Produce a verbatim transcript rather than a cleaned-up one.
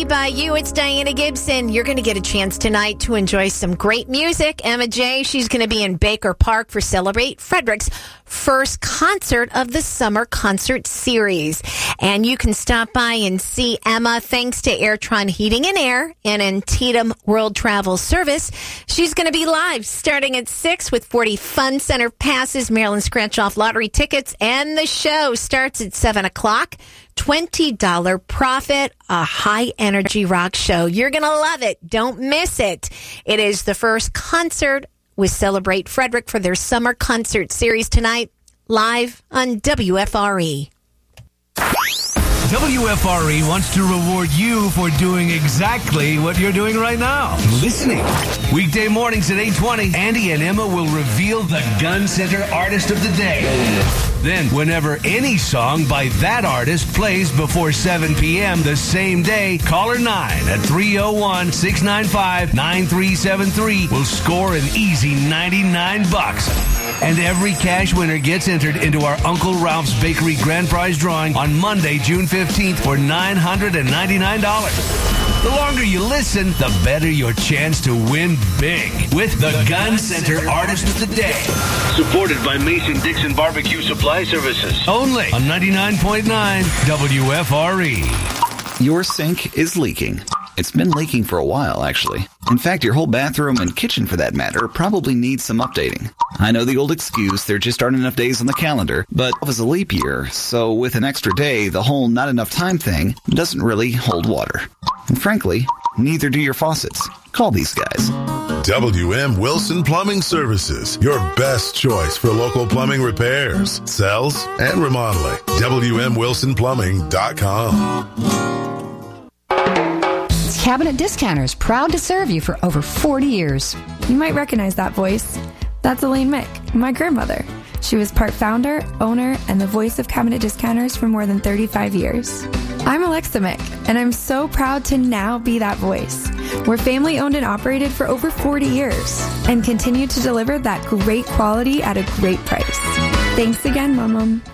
Me by You. It's Diana Gibson. You're going to get a chance tonight to enjoy some great music. Emma J, she's going to be in Baker Park for Celebrate Frederick's first concert of the summer concert series. And you can stop by and see Emma thanks to Airtron Heating and Air and Antietam World Travel Service. She's going to be live starting at six with forty Fun Center passes, Maryland Scratch-Off Lottery tickets, and the show starts at seven o'clock. twenty dollars profit, a high-energy rock show. You're going to love it. Don't miss it. It is the first concert with Celebrate Frederick for their summer concert series tonight, live on W F R E. W F R E wants to reward you for doing exactly what you're doing right now. Listening. Weekday mornings at eight twenty, Andy and Emma will reveal the Gun Center Artist of the Day. Then, whenever any song by that artist plays before seven p.m. the same day, caller nine at three oh one, six nine five, nine three seven three will score an easy ninety-nine bucks. And every cash winner gets entered into our Uncle Ralph's Bakery Grand Prize drawing on Monday, June fifteenth for nine hundred ninety-nine dollars. The longer you listen, the better your chance to win big with the Gun Center Artist of the Day. Supported by Mason-Dixon Barbecue Supply Services. Only on ninety-nine point nine W F R E. Your sink is leaking. It's been leaking for a while, actually. In fact, your whole bathroom and kitchen, for that matter, probably needs some updating. I know the old excuse, there just aren't enough days on the calendar, but it was a leap year, so with an extra day, the whole not enough time thing doesn't really hold water. And frankly, neither do your faucets. Call these guys. W M Wilson Plumbing Services, your best choice for local plumbing repairs, sales, and remodeling. W M Wilson Plumbing dot com. Cabinet Discounters, proud to serve you for over forty years. You might recognize that voice. That's Elaine Mick, my grandmother. She was part founder, owner, and the voice of Cabinet Discounters for more than thirty-five years. I'm Alexa Mick, and I'm so proud to now be that voice. We're family owned and operated for over forty years and continue to deliver that great quality at a great price. Thanks again, Mom Mom.